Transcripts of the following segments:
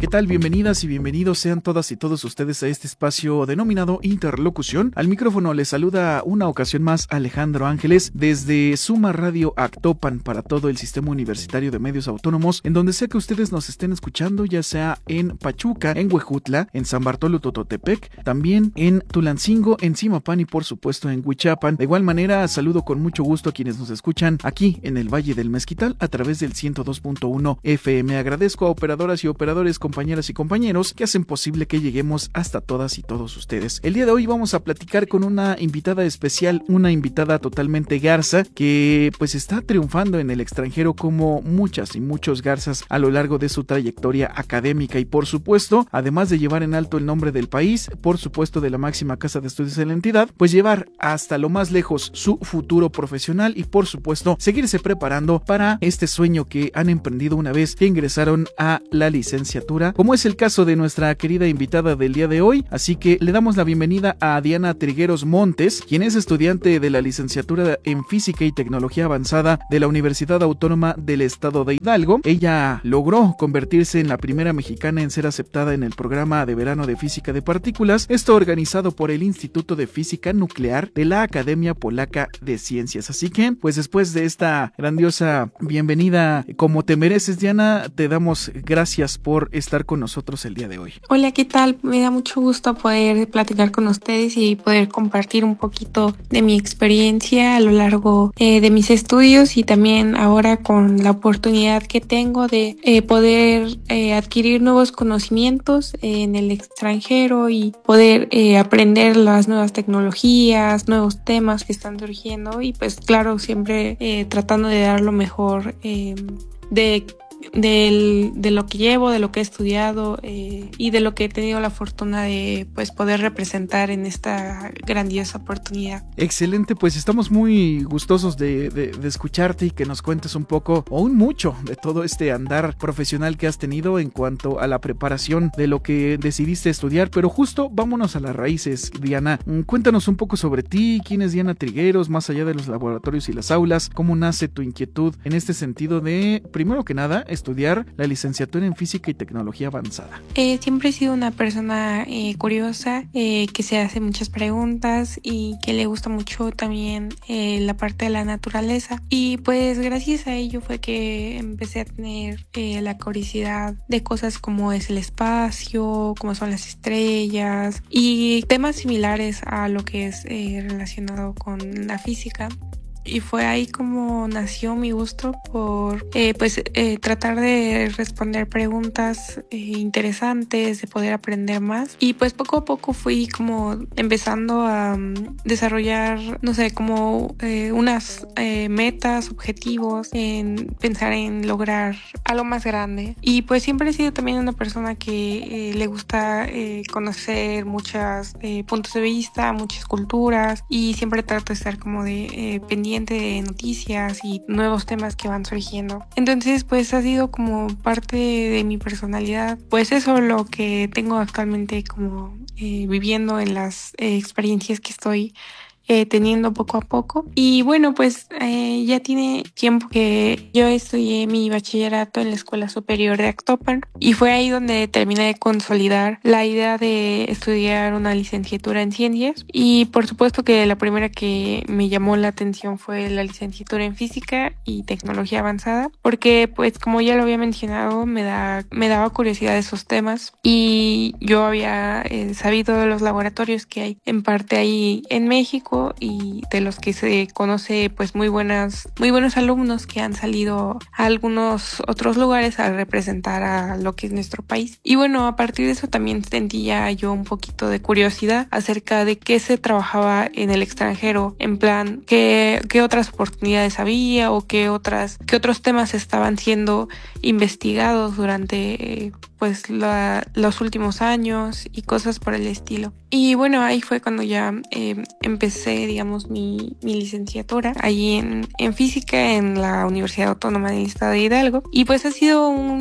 ¿Qué tal? Bienvenidas y bienvenidos sean todas y todos ustedes a este espacio denominado Interlocución. Al micrófono les saluda una ocasión más Alejandro Ángeles desde Suma Radio Actopan para todo el Sistema Universitario de Medios Autónomos, en donde sea que ustedes nos estén escuchando, ya sea en Pachuca, en Huejutla, en San Bartolo Tototepec, también en Tulancingo, en Zimapán y por supuesto en Huichapan. De igual manera, saludo con mucho gusto a quienes nos escuchan aquí en el Valle del Mezquital a través del 102.1 FM. Agradezco a operadoras y operadores, compañeras y compañeros que hacen posible que lleguemos hasta todas y todos ustedes. El día de hoy vamos a platicar con una invitada especial, una invitada totalmente garza que pues está triunfando en el extranjero como muchas y muchos garzas a lo largo de su trayectoria académica y por supuesto, además de llevar en alto el nombre del país, por supuesto de la máxima casa de estudios de la entidad, pues llevar hasta lo más lejos su futuro profesional y por supuesto seguirse preparando para este sueño que han emprendido una vez que ingresaron a la licenciatura, como es el caso de nuestra querida invitada del día de hoy. Así que le damos la bienvenida a Diana Trigueros Montes, quien es estudiante de la licenciatura en Física y Tecnología Avanzada de la Universidad Autónoma del Estado de Hidalgo. Ella logró convertirse en la primera mexicana en ser aceptada en el programa de verano de Física de Partículas, esto organizado por el Instituto de Física Nuclear de la Academia Polaca de Ciencias. Así que, pues después de esta grandiosa bienvenida como te mereces, Diana, te damos gracias por estar con nosotros el día de hoy. Hola, ¿qué tal? Me da mucho gusto poder platicar con ustedes y poder compartir un poquito de mi experiencia a lo largo de mis estudios y también ahora con la oportunidad que tengo de poder adquirir nuevos conocimientos en el extranjero y poder aprender las nuevas tecnologías, nuevos temas que están surgiendo y pues claro, siempre tratando de dar lo mejor de lo que llevo, de lo que he estudiado y de lo que he tenido la fortuna de pues poder representar en esta grandiosa oportunidad. Excelente, pues estamos muy gustosos de escucharte y que nos cuentes un poco o un mucho de todo este andar profesional que has tenido en cuanto a la preparación de lo que decidiste estudiar, pero justo vámonos a las raíces, Diana. Cuéntanos un poco sobre ti, quién es Diana Trigueros, más allá de los laboratorios y las aulas, cómo nace tu inquietud en este sentido de, primero que nada, estudiar la licenciatura en Física y Tecnología Avanzada. Siempre he sido una persona curiosa, que se hace muchas preguntas y que le gusta mucho también la parte de la naturaleza. Y pues gracias a ello fue que empecé a tener la curiosidad de cosas como es el espacio, como son las estrellas y temas similares a lo que es relacionado con la física. Y fue ahí como nació mi gusto por tratar de responder preguntas interesantes, de poder aprender más. Y pues poco a poco fui como empezando a desarrollar, no sé, como unas metas, objetivos, en pensar en lograr algo más grande. Y pues siempre he sido también una persona que le gusta conocer muchos puntos de vista, muchas culturas y siempre trato de estar como de pendiente de noticias y nuevos temas que van surgiendo. Entonces pues ha sido como parte de mi personalidad, pues eso es lo que tengo actualmente como viviendo en las experiencias que estoy teniendo poco a poco. Y bueno, pues ya tiene tiempo que yo estudié mi bachillerato en la Escuela Superior de Actopan y fue ahí donde terminé de consolidar la idea de estudiar una licenciatura en ciencias. Y por supuesto que la primera que me llamó la atención fue la licenciatura en Física y Tecnología Avanzada, porque pues como ya lo había mencionado, me daba curiosidad de esos temas y yo había sabido de los laboratorios que hay en parte ahí en México y de los que se conoce pues muy buenos alumnos que han salido a algunos otros lugares a representar a lo que es nuestro país. Y bueno, a partir de eso también sentía yo un poquito de curiosidad acerca de qué se trabajaba en el extranjero, en plan qué otras oportunidades había o qué otros temas estaban siendo investigados durante pues los últimos años y cosas por el estilo. Y bueno, ahí fue cuando ya empecé, digamos, mi licenciatura allí en física en la Universidad Autónoma del Estado de Hidalgo. Y pues ha sido un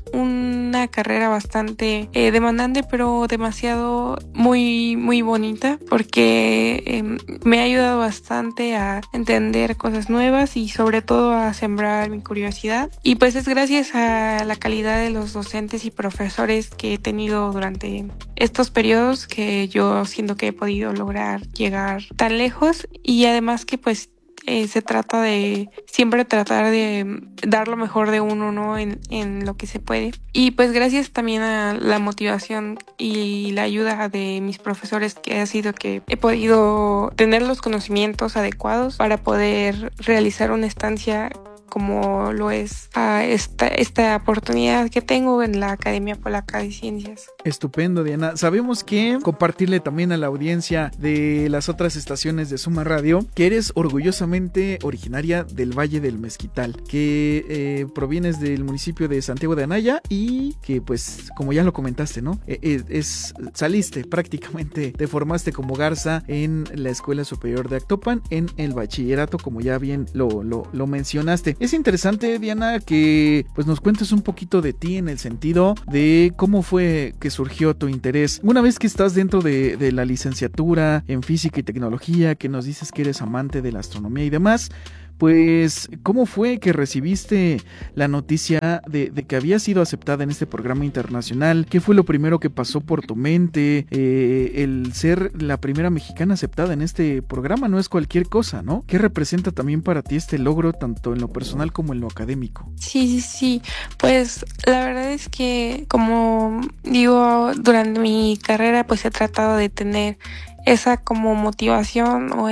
una carrera bastante demandante, pero demasiado muy bonita, porque me ha ayudado bastante a entender cosas nuevas y sobre todo a sembrar mi curiosidad. Y pues es gracias a la calidad de los docentes y profesores que he tenido durante estos periodos que yo siento que he podido lograr llegar tan lejos, y además que pues se trata de siempre tratar de dar lo mejor de uno, ¿no? En lo que se puede. Y pues gracias también a la motivación y la ayuda de mis profesores, que ha sido que he podido tener los conocimientos adecuados para poder realizar una estancia como lo es esta oportunidad que tengo en la Academia Polaca de Ciencias. Estupendo, Diana. Sabemos que compartirle también a la audiencia de las otras estaciones de Suma Radio que eres orgullosamente originaria del Valle del Mezquital, que provienes del municipio de Santiago de Anaya y que pues como ya lo comentaste, ¿no? Saliste prácticamente, te formaste como garza en la Escuela Superior de Actopan en el bachillerato, como ya bien lo mencionaste. Es interesante, Diana, que pues nos cuentes un poquito de ti en el sentido de cómo fue que surgió tu interés. Una vez que estás dentro de la licenciatura en física y tecnología, que nos dices que eres amante de la astronomía y demás, pues, ¿cómo fue que recibiste la noticia de que habías sido aceptada en este programa internacional? ¿Qué fue lo primero que pasó por tu mente? El ser la primera mexicana aceptada en este programa no es cualquier cosa, ¿no? ¿Qué representa también para ti este logro, tanto en lo personal como en lo académico? Sí. Pues la verdad es que, como digo, durante mi carrera pues he tratado de tener esa como motivación o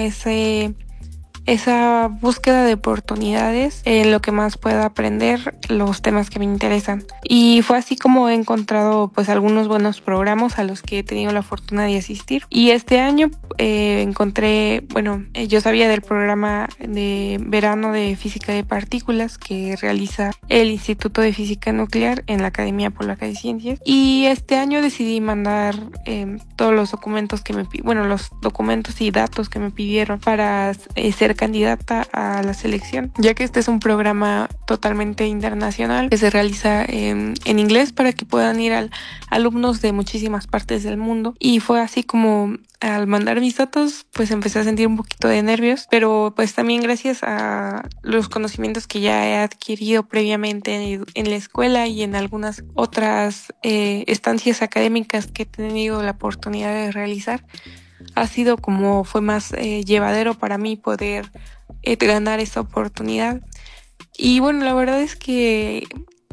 esa búsqueda de oportunidades en lo que más pueda aprender, los temas que me interesan. Y fue así como he encontrado pues algunos buenos programas a los que he tenido la fortuna de asistir. Y este año encontré, yo sabía del programa de verano de física de partículas que realiza el Instituto de Física Nuclear en la Academia Polaca de Ciencias. Y este año decidí mandar todos los documentos los documentos y datos que me pidieron para ser candidata a la selección, ya que este es un programa totalmente internacional que se realiza en inglés para que puedan ir alumnos de muchísimas partes del mundo. Y fue así como al mandar mis datos pues empecé a sentir un poquito de nervios, pero pues también gracias a los conocimientos que ya he adquirido previamente en la escuela y en algunas otras estancias académicas que he tenido la oportunidad de realizar, ha sido como fue más llevadero para mí poder ganar esta oportunidad. Y bueno, la verdad es que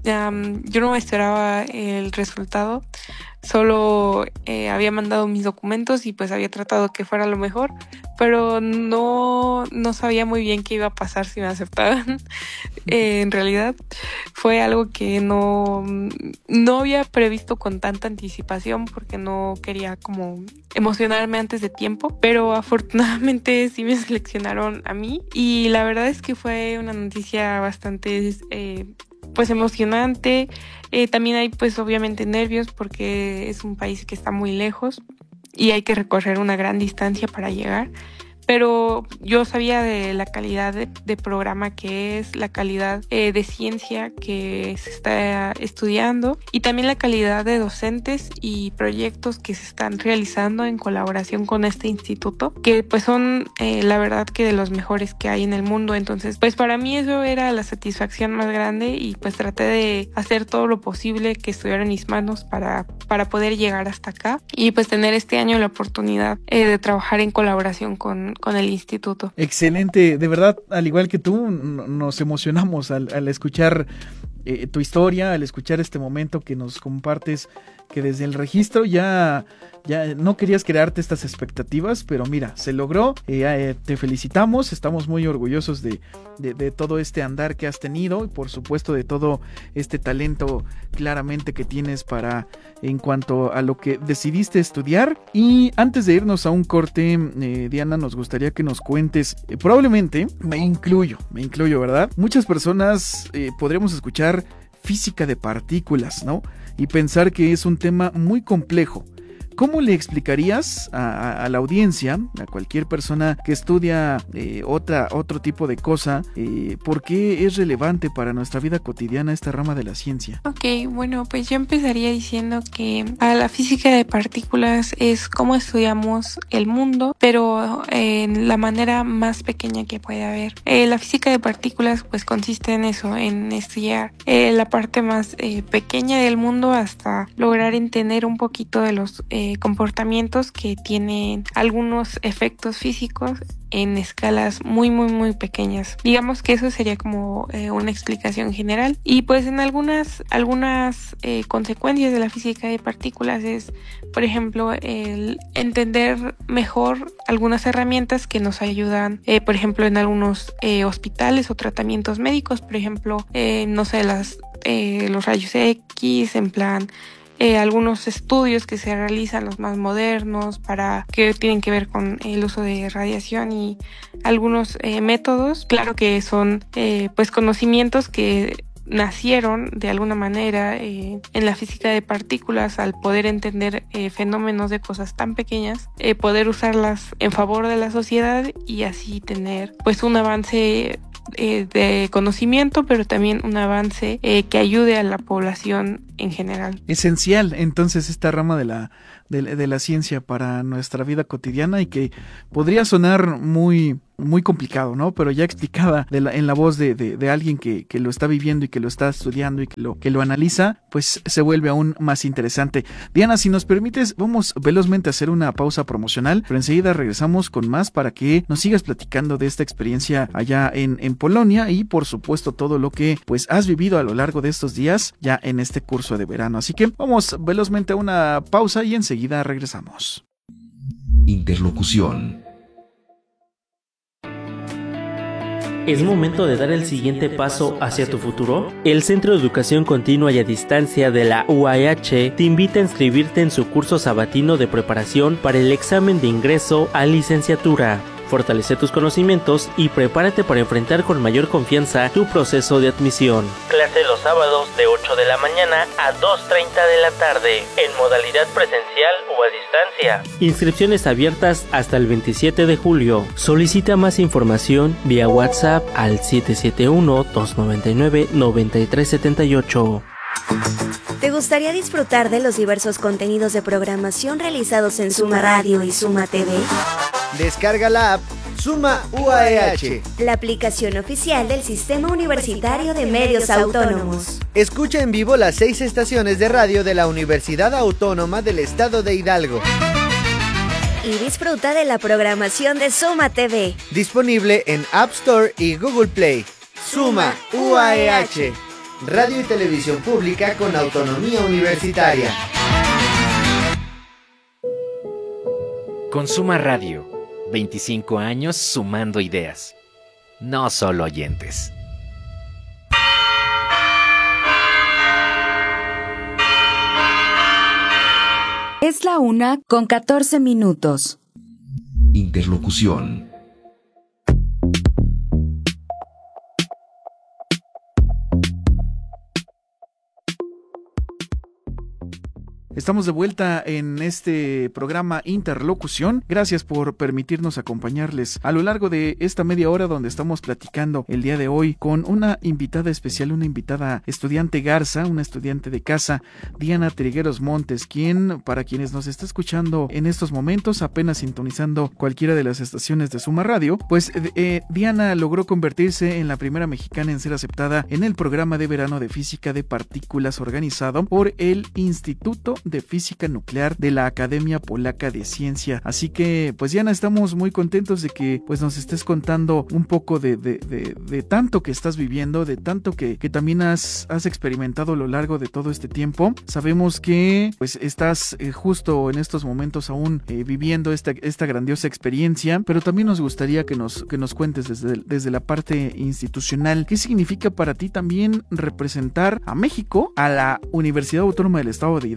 yo no me esperaba el resultado, solo había mandado mis documentos y pues había tratado que fuera lo mejor, pero no sabía muy bien qué iba a pasar si me aceptaban. En realidad fue algo que no había previsto con tanta anticipación, porque no quería como emocionarme antes de tiempo, pero afortunadamente sí me seleccionaron a mí, y la verdad es que fue una noticia bastante pues emocionante. También hay pues obviamente nervios porque es un país que está muy lejos y hay que recorrer una gran distancia para llegar, pero yo sabía de la calidad de programa que es, la calidad de ciencia que se está estudiando, y también la calidad de docentes y proyectos que se están realizando en colaboración con este instituto, que pues son la verdad que de los mejores que hay en el mundo. Entonces pues para mí eso era la satisfacción más grande, y pues traté de hacer todo lo posible que estuviera en mis manos para poder llegar hasta acá y pues tener este año la oportunidad de trabajar en colaboración con el instituto. Excelente, de verdad, al igual que tú, nos emocionamos al escuchar tu historia, al escuchar este momento que nos compartes, que desde el registro ya no querías crearte estas expectativas, pero mira, se logró. Te felicitamos, estamos muy orgullosos de todo este andar que has tenido, y por supuesto de todo este talento claramente que tienes en cuanto a lo que decidiste estudiar. Y antes de irnos a un corte, Diana, nos gustaría que nos cuentes, probablemente me incluyo, ¿verdad? Muchas personas podremos escuchar física de partículas, ¿no? Y pensar que es un tema muy complejo. ¿cómo le explicarías a la audiencia, a cualquier persona que estudia otro tipo de cosa, por qué es relevante para nuestra vida cotidiana esta rama de la ciencia? Ok, bueno, pues yo empezaría diciendo que a la física de partículas es cómo estudiamos el mundo, pero en la manera más pequeña que puede haber. La física de partículas pues consiste en eso, en estudiar la parte más pequeña del mundo hasta lograr entender un poquito de los comportamientos que tienen algunos efectos físicos en escalas muy pequeñas. Digamos que eso sería como una explicación general. Y pues en algunas consecuencias de la física de partículas es, por ejemplo, el entender mejor algunas herramientas que nos ayudan, por ejemplo, en algunos hospitales o tratamientos médicos, por ejemplo, no sé, los rayos X, en plan algunos estudios que se realizan, los más modernos, que tienen que ver con el uso de radiación y algunos métodos. Claro que son pues conocimientos que nacieron de alguna manera en la física de partículas al poder entender fenómenos de cosas tan pequeñas, poder usarlas en favor de la sociedad y así tener pues un avance de conocimiento, pero también un avance que ayude a la población en general. Esencial, entonces, esta rama de la ciencia para nuestra vida cotidiana y que podría sonar muy complicado, ¿no? Pero ya explicada en la voz de alguien que lo está viviendo y que lo está estudiando y que lo analiza, pues se vuelve aún más interesante. Diana, si nos permites, vamos velozmente a hacer una pausa promocional, pero enseguida regresamos con más para que nos sigas platicando de esta experiencia allá en Polonia y, por supuesto, todo lo que pues has vivido a lo largo de estos días ya en este curso de verano. Así que vamos velozmente a una pausa y enseguida regresamos. Interlocución. ¿Es momento de dar el siguiente paso hacia tu futuro? El Centro de Educación Continua y a Distancia de la UAH te invita a inscribirte en su curso sabatino de preparación para el examen de ingreso a licenciatura. Fortalece tus conocimientos y prepárate para enfrentar con mayor confianza tu proceso de admisión. Clase los sábados de 8 de la mañana a 2:30 de la tarde, en modalidad presencial o a distancia. Inscripciones abiertas hasta el 27 de julio. Solicita más información vía WhatsApp al 771-299-9378. ¿Te gustaría disfrutar de los diversos contenidos de programación realizados en Suma Radio y Suma TV? Descarga la app Suma UAH, la aplicación oficial del Sistema Universitario de Medios Autónomos. Escucha en vivo las 6 estaciones de radio de la Universidad Autónoma del Estado de Hidalgo. Y disfruta de la programación de Suma TV. Disponible en App Store y Google Play. Suma UAH, radio y televisión pública con autonomía universitaria. Con Suma Radio, 25 años sumando ideas, no solo oyentes. Es la 1:14. Interlocución. Estamos de vuelta en este programa Interlocución. Gracias por permitirnos acompañarles a lo largo de esta media hora donde estamos platicando el día de hoy con una invitada especial, una invitada estudiante garza, una estudiante de casa, Diana Trigueros Montes, quien, para quienes nos está escuchando en estos momentos, apenas sintonizando cualquiera de las estaciones de Suma Radio, pues Diana logró convertirse en la primera mexicana en ser aceptada en el programa de verano de física de partículas organizado por el Instituto de Física Nuclear de la Academia Polaca de Ciencia. Así que, pues Diana, estamos muy contentos de que pues nos estés contando un poco de tanto que estás viviendo, de tanto que también has experimentado a lo largo de todo este tiempo. Sabemos que pues estás justo en estos momentos aún viviendo esta grandiosa experiencia, pero también nos gustaría que nos cuentes desde la parte institucional, ¿qué significa para ti también representar a México, a la Universidad Autónoma del Estado de Hidalgo,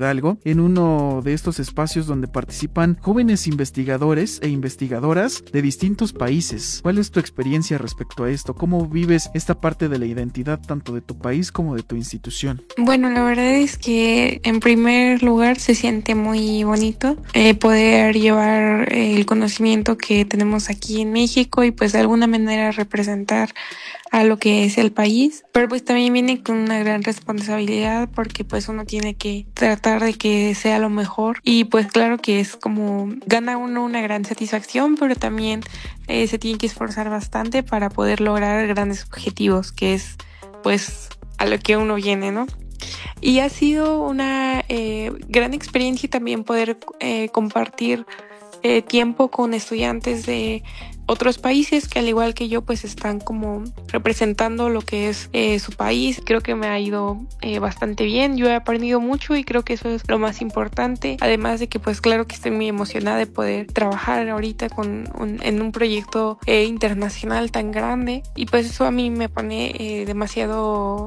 en uno de estos espacios donde participan jóvenes investigadores e investigadoras de distintos países. ¿Cuál es tu experiencia respecto a esto? ¿Cómo vives esta parte de la identidad tanto de tu país como de tu institución? Bueno, la verdad es que en primer lugar se siente muy bonito poder llevar el conocimiento que tenemos aquí en México y pues de alguna manera representar a lo que es el país, pero pues también viene con una gran responsabilidad porque pues uno tiene que tratar de que sea lo mejor y pues claro que es como gana uno una gran satisfacción, pero también se tiene que esforzar bastante para poder lograr grandes objetivos, que es pues a lo que uno viene, ¿no? Y ha sido una gran experiencia también poder compartir tiempo con estudiantes de otros países que al igual que yo pues están como representando lo que es su país. Creo que me ha ido bastante bien, yo he aprendido mucho y creo que eso es lo más importante, además de que pues claro que estoy muy emocionada de poder trabajar ahorita en un proyecto internacional tan grande y pues eso a mí me pone demasiado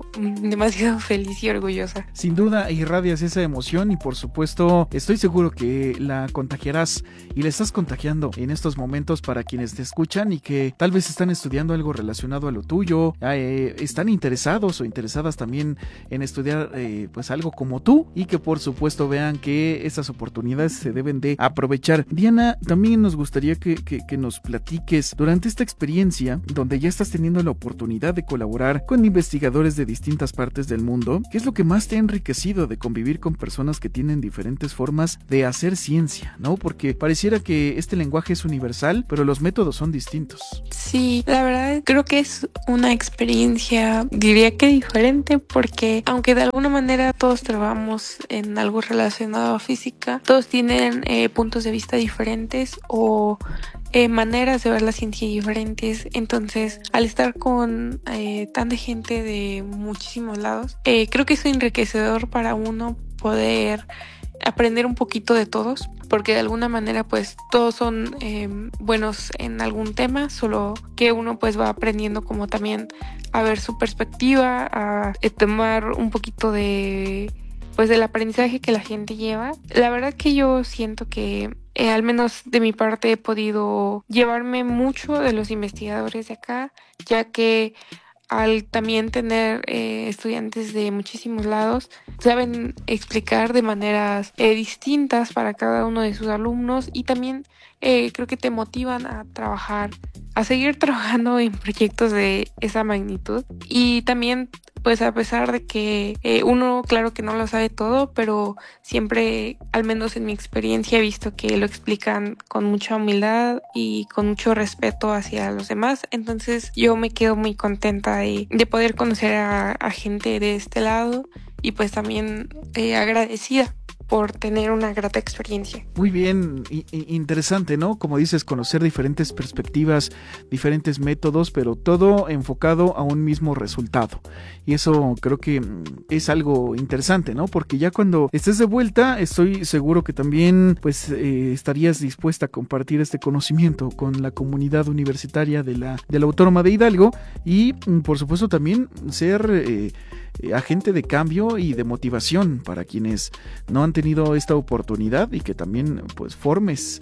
feliz y orgullosa. Sin duda irradias esa emoción y por supuesto estoy seguro que la contagiarás y la estás contagiando en estos momentos para quienes te escuchan y que tal vez están estudiando algo relacionado a lo tuyo, están interesados o interesadas también en estudiar pues algo como tú y que por supuesto vean que esas oportunidades se deben de aprovechar. Diana, también nos gustaría que nos platiques durante esta experiencia donde ya estás teniendo la oportunidad de colaborar con investigadores de distintas partes del mundo, ¿qué es lo que más te ha enriquecido de convivir con personas que tienen diferentes formas de hacer ciencia, ¿no? Porque pareciera que este lenguaje es universal, pero los métodos son distintos. Sí, la verdad creo que es una experiencia, diría que diferente, porque aunque de alguna manera todos trabajamos en algo relacionado a física, todos tienen puntos de vista diferentes o maneras de ver la ciencia diferentes. Entonces, al estar con tanta gente de muchísimos lados, creo que es enriquecedor para uno poder aprender un poquito de todos, porque de alguna manera pues todos son buenos en algún tema, solo que uno pues va aprendiendo como también a ver su perspectiva, a tomar un poquito de pues del aprendizaje que la gente lleva. La verdad que yo siento que al menos de mi parte he podido llevarme mucho de los investigadores de acá, ya que al también tener estudiantes de muchísimos lados, saben explicar de maneras distintas para cada uno de sus alumnos y también creo que te motivan a trabajar, a seguir trabajando en proyectos de esa magnitud. Y también pues a pesar de que uno claro que no lo sabe todo, pero siempre, al menos en mi experiencia, he visto que lo explican con mucha humildad y con mucho respeto hacia los demás. Entonces yo me quedo muy contenta de poder conocer a gente de este lado y pues también agradecida por tener una grata experiencia. Muy bien, interesante, ¿no? Como dices, conocer diferentes perspectivas, diferentes métodos, pero todo enfocado a un mismo resultado. Y eso creo que es algo interesante, ¿no? Porque ya cuando estés de vuelta, estoy seguro que también pues estarías dispuesta a compartir este conocimiento con la comunidad universitaria de la Autónoma de Hidalgo y por supuesto también ser agente de cambio y de motivación para quienes no han tenido esta oportunidad y que también pues formes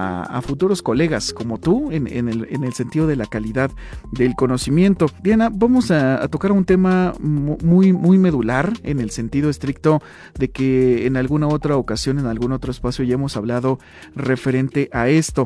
a futuros colegas como tú en el sentido de la calidad del conocimiento. Diana, vamos a tocar un tema muy medular en el sentido estricto de que en alguna otra ocasión, en algún otro espacio ya hemos hablado referente a esto.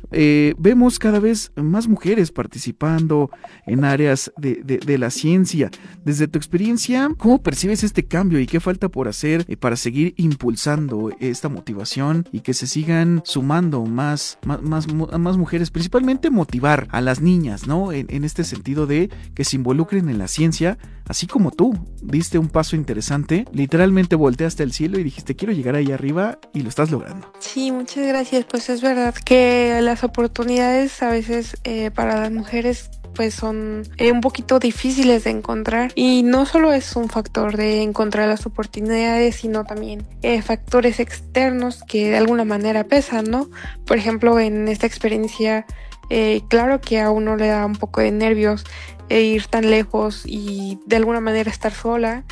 Vemos cada vez más mujeres participando en áreas de la ciencia. Desde tu experiencia, ¿cómo percibes este cambio y qué falta por hacer para seguir impulsando esta motivación y que se sigan sumando más mujeres, principalmente motivar a las niñas, ¿no? En este sentido de que se involucren en la ciencia, así como tú diste un paso interesante, literalmente volteaste al cielo y dijiste quiero llegar ahí arriba y lo estás logrando. Sí, muchas gracias. Pues es verdad que las oportunidades a veces para las mujeres pues son un poquito difíciles de encontrar y no solo es un factor de encontrar las oportunidades, sino también factores externos que de alguna manera pesan, ¿no? Por ejemplo, en esta experiencia claro que a uno le da un poco de nervios ir tan lejos y de alguna manera estar sola,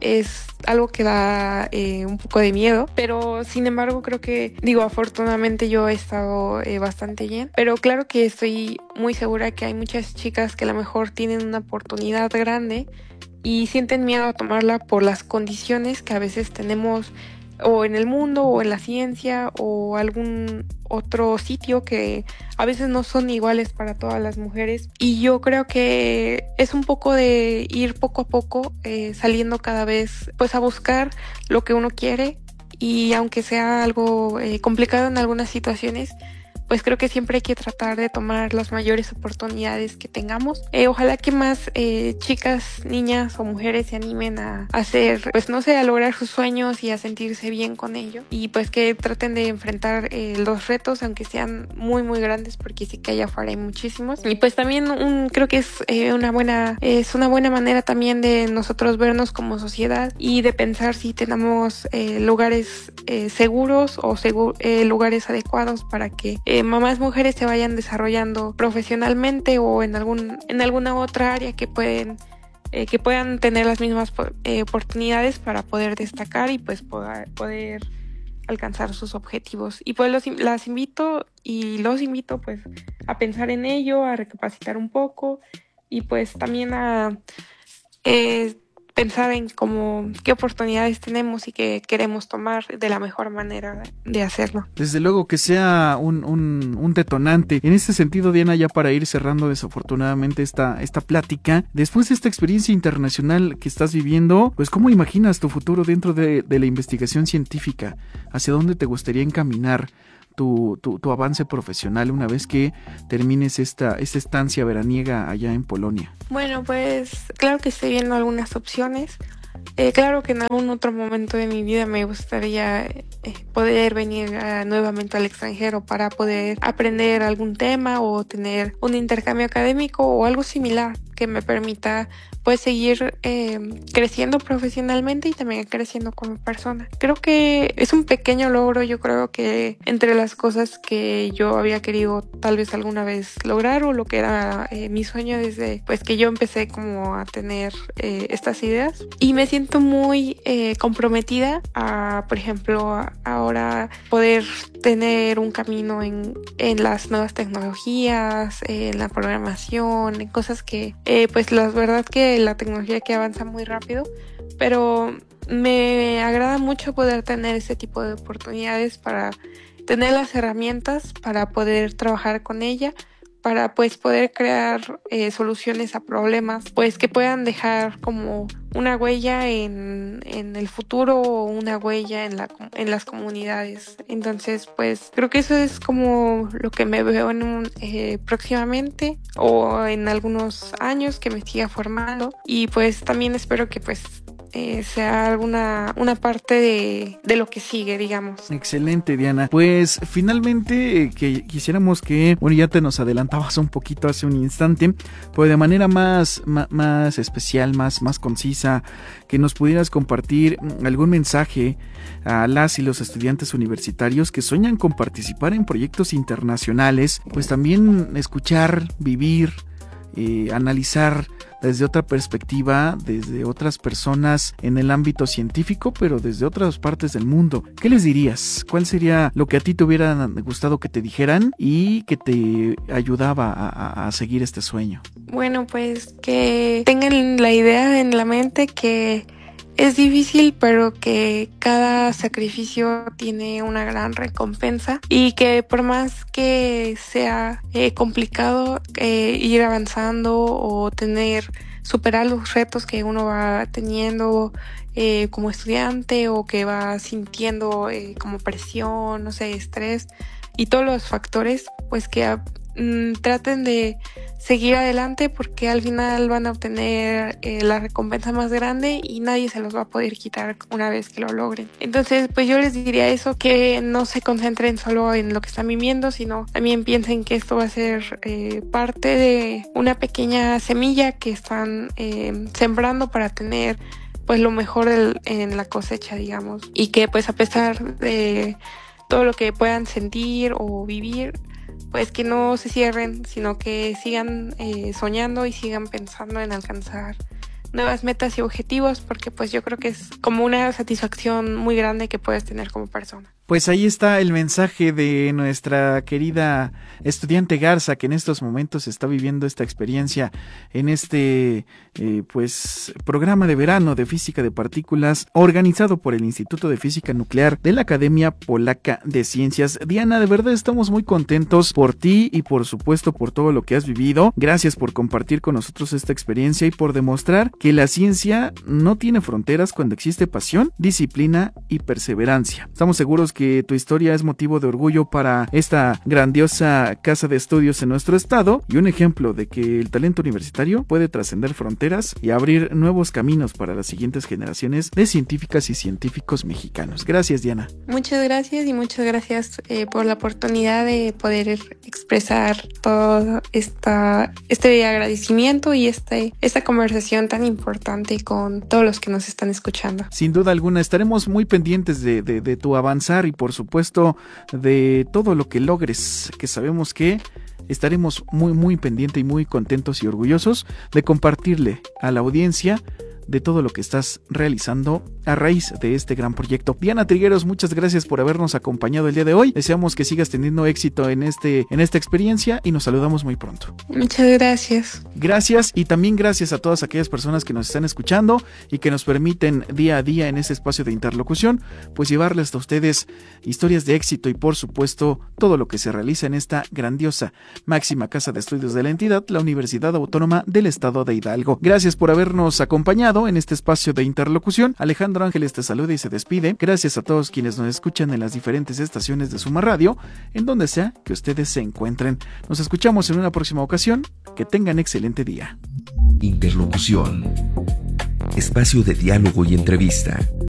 es algo que da un poco de miedo, pero sin embargo creo que, afortunadamente yo he estado bastante bien, pero claro que estoy muy segura que hay muchas chicas que a lo mejor tienen una oportunidad grande y sienten miedo a tomarla por las condiciones que a veces tenemos o en el mundo o en la ciencia o algún otro sitio que a veces no son iguales para todas las mujeres. Y yo creo que es un poco de ir poco a poco saliendo cada vez pues a buscar lo que uno quiere, y aunque sea algo complicado en algunas situaciones, pues creo que siempre hay que tratar de tomar las mayores oportunidades que tengamos. Ojalá que más chicas, niñas o mujeres se animen a hacer, pues no sé, a lograr sus sueños y a sentirse bien con ello. Y pues que traten de enfrentar los retos, aunque sean muy, muy grandes, porque sí que allá afuera hay muchísimos. Y pues también creo que es una buena manera también de nosotros vernos como sociedad y de pensar si tenemos lugares seguros o lugares adecuados para que mamás mujeres se vayan desarrollando profesionalmente o en alguna otra área que puedan tener las mismas oportunidades para poder destacar y pues poder alcanzar sus objetivos. Y pues los invito pues a pensar en ello, a recapacitar un poco y pues también a pensar en qué oportunidades tenemos y qué queremos tomar de la mejor manera de hacerlo. Desde luego que sea un detonante. En este sentido, Diana, ya para ir cerrando desafortunadamente esta plática, después de esta experiencia internacional que estás viviendo, pues ¿cómo imaginas tu futuro dentro de la investigación científica? ¿Hacia dónde te gustaría encaminar tu avance profesional una vez que termines esta estancia veraniega allá en Polonia? Bueno, pues claro que estoy viendo algunas opciones. Claro que en algún otro momento de mi vida me gustaría poder venir nuevamente al extranjero para poder aprender algún tema o tener un intercambio académico o algo similar que me permita pues seguir creciendo profesionalmente y también creciendo como persona. Creo que es un pequeño logro, yo creo que entre las cosas que yo había querido tal vez alguna vez lograr o lo que era mi sueño desde pues que yo empecé como a tener estas ideas, y me siento muy comprometida a, por ejemplo, ahora poder tener un camino en las nuevas tecnologías, en la programación, en cosas que pues la verdad que la tecnología que avanza muy rápido, pero me agrada mucho poder tener ese tipo de oportunidades para tener las herramientas para poder trabajar con ella, para pues poder crear soluciones a problemas pues que puedan dejar como una huella en el futuro o una huella en las comunidades. Entonces pues creo que eso es como lo que me veo próximamente o en algunos años que me siga formando, y pues también espero que pues sea una parte de lo que sigue, digamos. Excelente, Diana. Pues finalmente que quisiéramos que, bueno, ya te nos adelantabas un poquito hace un instante, pues de manera más especial, más concisa, que nos pudieras compartir algún mensaje a las y los estudiantes universitarios que sueñan con participar en proyectos internacionales, pues también escuchar, vivir, analizar desde otra perspectiva, desde otras personas en el ámbito científico, pero desde otras partes del mundo. ¿Qué les dirías? ¿Cuál sería lo que a ti te hubiera gustado que te dijeran y que te ayudaba a seguir este sueño? Bueno, pues que tengan la idea en la mente que es difícil, pero que cada sacrificio tiene una gran recompensa, y que por más que sea complicado ir avanzando o superar los retos que uno va teniendo como estudiante o que va sintiendo como presión, no sé, estrés y todos los factores, pues que traten de seguir adelante, porque al final van a obtener la recompensa más grande y nadie se los va a poder quitar una vez que lo logren. Entonces pues yo les diría eso, que no se concentren solo en lo que están viviendo, sino también piensen que esto va a ser parte de una pequeña semilla que están sembrando para tener pues lo mejor en la cosecha, digamos, y que pues a pesar de todo lo que puedan sentir o vivir, pues que no se cierren, sino que sigan soñando y sigan pensando en alcanzar nuevas metas y objetivos, porque pues yo creo que es como una satisfacción muy grande que puedes tener como persona. Pues ahí está el mensaje de nuestra querida estudiante Garza, que en estos momentos está viviendo esta experiencia en este pues programa de verano de física de partículas organizado por el Instituto de Física Nuclear de la Academia Polaca de Ciencias. Diana, de verdad estamos muy contentos por ti y por supuesto por todo lo que has vivido. Gracias por compartir con nosotros esta experiencia y por demostrar que la ciencia no tiene fronteras cuando existe pasión, disciplina y perseverancia. Estamos seguros que tu historia es motivo de orgullo para esta grandiosa casa de estudios en nuestro estado y un ejemplo de que el talento universitario puede trascender fronteras y abrir nuevos caminos para las siguientes generaciones de científicas y científicos mexicanos. Gracias, Diana. Muchas gracias y muchas gracias por la oportunidad de poder expresar todo este agradecimiento y esta conversación tan importante con todos los que nos están escuchando. Sin duda alguna, estaremos muy pendientes de tu avanzar y por supuesto de todo lo que logres, que sabemos que estaremos muy pendientes y muy contentos y orgullosos de compartirle a la audiencia de todo lo que estás realizando a raíz de este gran proyecto. Diana Trigueros, muchas gracias por habernos acompañado el día de hoy. Deseamos que sigas teniendo éxito en esta experiencia y nos saludamos muy pronto. Muchas gracias. Gracias y también gracias a todas aquellas personas que nos están escuchando y que nos permiten día a día en este espacio de interlocución, pues llevarles a ustedes historias de éxito y por supuesto todo lo que se realiza en esta grandiosa máxima casa de estudios de la entidad, la Universidad Autónoma del Estado de Hidalgo. Gracias por habernos acompañado en este espacio de interlocución. Alejandro Ángeles te saluda y se despide. Gracias a todos quienes nos escuchan en las diferentes estaciones de Suma Radio, en donde sea que ustedes se encuentren. Nos escuchamos en una próxima ocasión. Que tengan excelente día. Interlocución. Espacio de diálogo y entrevista